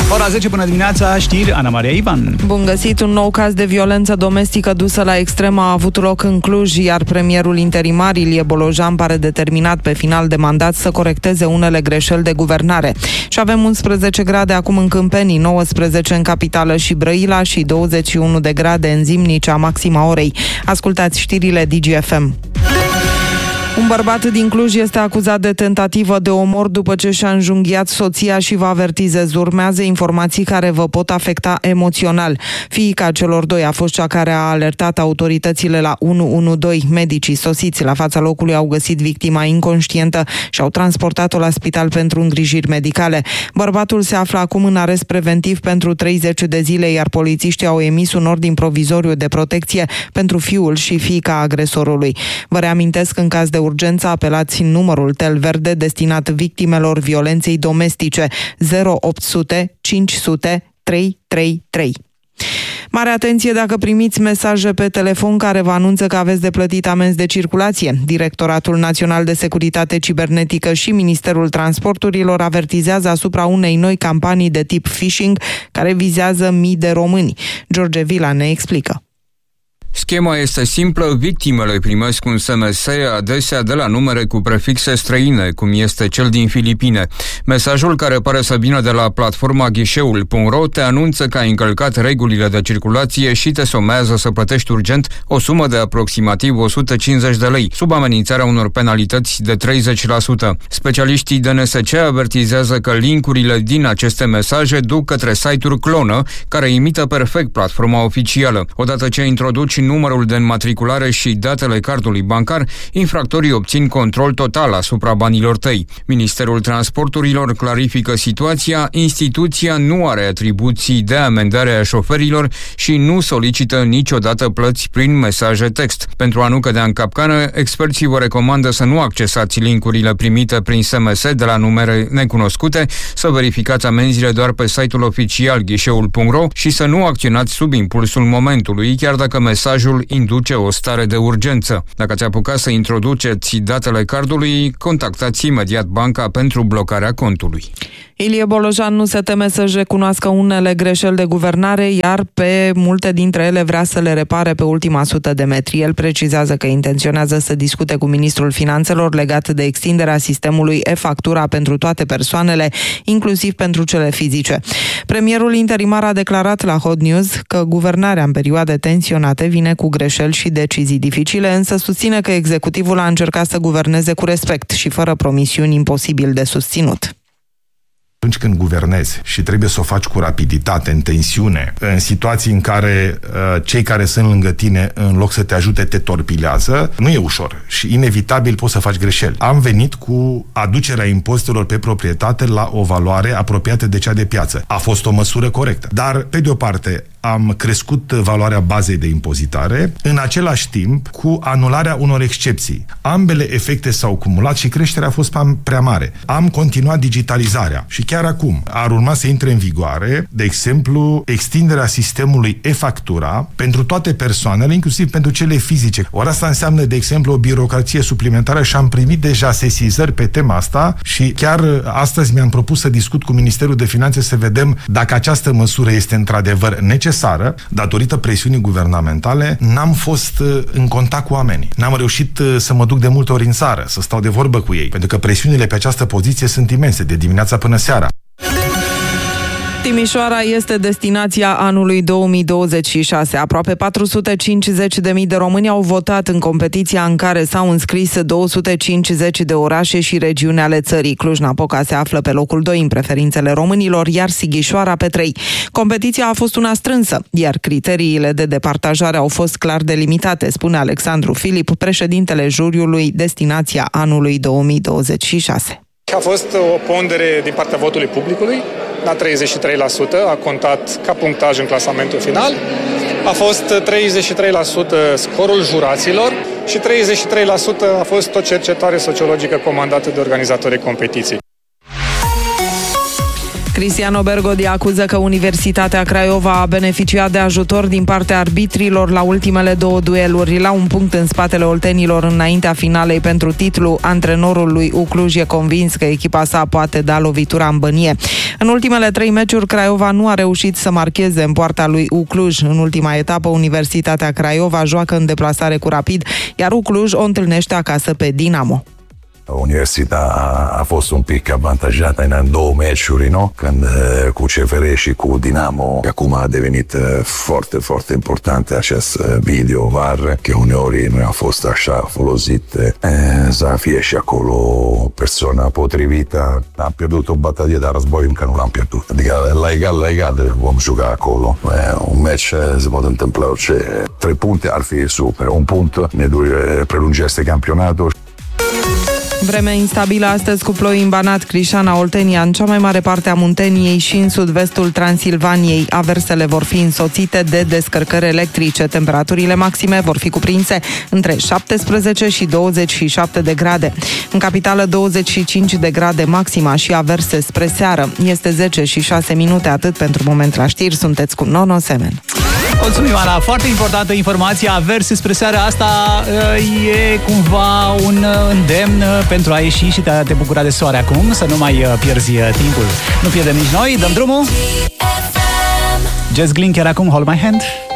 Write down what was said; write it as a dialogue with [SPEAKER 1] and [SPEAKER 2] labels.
[SPEAKER 1] Ora 10 până dimineața, știri, Ana Maria Ivan.
[SPEAKER 2] Bun găsit, un nou caz de violență domestică dusă la extremă a avut loc în Cluj, iar premierul interimar Ilie Bolojan pare determinat pe final de mandat să corecteze unele greșeli de guvernare. Și avem 11 grade acum în Câmpeni, 19 în Capitală și Brăila și 21 de grade în Zimnicea, maxima orei. Ascultați știrile DGFM. Un bărbat din Cluj este acuzat de tentativă de omor după ce și-a înjunghiat soția și vă avertizez. Urmează informații care vă pot afecta emoțional. Fiica celor doi a fost cea care a alertat autoritățile la 112. Medicii sosiți la fața locului au găsit victima inconștientă și au transportat-o la spital pentru îngrijiri medicale. Bărbatul se află acum în arest preventiv pentru 30 de zile, iar polițiștii au emis un ordin provizoriu de protecție pentru fiul și fiica agresorului. Vă reamintesc, în caz de urgență, apelați numărul tel verde destinat victimelor violenței domestice 0800 500 333. Mare atenție dacă primiți mesaje pe telefon care vă anunță că aveți de plătit amenzi de circulație. Directoratul Național de Securitate Cibernetică și Ministerul Transporturilor avertizează asupra unei noi campanii de tip phishing care vizează mii de români. George Vila ne explică.
[SPEAKER 3] Schema este simplă, victimele primesc un SMS, adesea de la numere cu prefixe străine, cum este cel din Filipine. Mesajul, care pare să vină de la platforma ghișeul.ro, te anunță că ai încălcat regulile de circulație și te somează să plătești urgent o sumă de aproximativ 150 de lei, sub amenințarea unor penalități de 30%. Specialiștii DNSC avertizează că linkurile din aceste mesaje duc către site-uri clonă, care imită perfect platforma oficială. Odată ce introduci numărul de înmatriculare și datele cardului bancar, infractorii obțin control total asupra banilor tăi. Ministerul Transporturilor clarifică situația, instituția nu are atribuții de amendare a șoferilor și nu solicită niciodată plăți prin mesaje text. Pentru a nu cădea în capcană, experții vă recomandă să nu accesați linkurile primite prin SMS de la numere necunoscute, să verificați amenziile doar pe site-ul oficial ghișeul.ro și să nu acționați sub impulsul momentului, chiar dacă mesajul induce o stare de urgență. Dacă ați apucat să introduceți datele cardului, contactați imediat banca pentru blocarea contului.
[SPEAKER 2] Ilie Bolojan nu se teme să-și recunoască unele greșeli de guvernare, iar pe multe dintre ele vrea să le repare pe ultima 100 de metri. El precizează că intenționează să discute cu ministrul finanțelor legat de extinderea sistemului e-factura pentru toate persoanele, inclusiv pentru cele fizice. Premierul interimar a declarat la Hot News că guvernarea în perioade tensionate vine cu greșeli și decizii dificile, însă susține că executivul a încercat să guverneze cu respect și fără promisiuni imposibil de susținut.
[SPEAKER 4] Atunci când guvernezi și trebuie să o faci cu rapiditate, în tensiune, în situații în care cei care sunt lângă tine, în loc să te ajute, te torpilează, nu e ușor și inevitabil poți să faci greșeli. Am venit cu aducerea impozitelor pe proprietate la o valoare apropiată de cea de piață. A fost o măsură corectă. Dar, pe de o parte, am crescut valoarea bazei de impozitare, în același timp cu anularea unor excepții. Ambele efecte s-au cumulat și creșterea a fost prea mare. Am continuat digitalizarea și chiar acum ar urma să intre în vigoare, de exemplu, extinderea sistemului e-factura pentru toate persoanele, inclusiv pentru cele fizice. Ori asta înseamnă, de exemplu, o birocrație suplimentară și am primit deja sesizări pe tema asta și chiar astăzi mi-am propus să discut cu Ministerul de Finanțe să vedem dacă această măsură este într-adevăr necesară. Datorită presiunii guvernamentale, n-am fost în contact cu oamenii. N-am reușit să mă duc de multe ori în țară, să stau de vorbă cu ei, pentru că presiunile pe această poziție sunt imense, de dimineața până seara.
[SPEAKER 2] Timișoara este destinația anului 2026. Aproape 450.000 de români au votat în competiția în care s-au înscris 250 de orașe și regiuni ale țării. Cluj-Napoca se află pe locul 2 în preferințele românilor, iar Sighișoara pe 3. Competiția a fost una strânsă, iar criteriile de departajare au fost clar delimitate, spune Alexandru Filip, președintele juriului Destinația anului 2026.
[SPEAKER 5] A fost o pondere din partea votului publicului, la 33%, a contat ca punctaj în clasamentul final. A fost 33% scorul juraților și 33% a fost o cercetare sociologică comandată de organizatorii competiției.
[SPEAKER 2] Cristiano Bergodi acuză că Universitatea Craiova a beneficiat de ajutor din partea arbitrilor la ultimele 2 dueluri. La un punct în spatele oltenilor înaintea finalei pentru titlu, antrenorul lui Ucluj e convins că echipa sa poate da lovitura în bănie. În ultimele 3 meciuri, Craiova nu a reușit să marcheze în poarta lui Ucluj. În ultima etapă, Universitatea Craiova joacă în deplasare cu Rapid, iar Ucluj o întâlnește acasă pe Dinamo.
[SPEAKER 6] Universitatea a fost un pic avantajată în 2 meciuri, no? Când cu CFR și cu Dinamo. Acum a devenit foarte, foarte important acest video VAR, că uneori nu a fost așa folosit să fie și acolo persoana potrivită. Am pierdut o bătălie, dar război încă nu l-am pierdut. Adică la egal vom juca acolo. Un meci se pot întâmpla orice. 3 puncte ar fi super. Un punct ne prelungește campionatul.
[SPEAKER 2] Vreme instabilă astăzi cu ploi în Banat, Crișana, Oltenia, în cea mai mare parte a Munteniei și în sud-vestul Transilvaniei. Aversele vor fi însoțite de descărcări electrice. Temperaturile maxime vor fi cuprinse între 17 și 27 de grade. În capitală 25 de grade maxima și averse spre seară. Este 10 și 6 minute, atât pentru moment la știri. Sunteți cu Nono Semen.
[SPEAKER 1] Mulțumim, Ana. Foarte importantă informație. Averse spre seara asta e cumva un îndemn pentru a ieși și te bucura de soare acum, să nu mai pierzi timpul. Nu pierdem nici noi, dăm drumul. Jess Glynn chiar acum, Hold My Hand.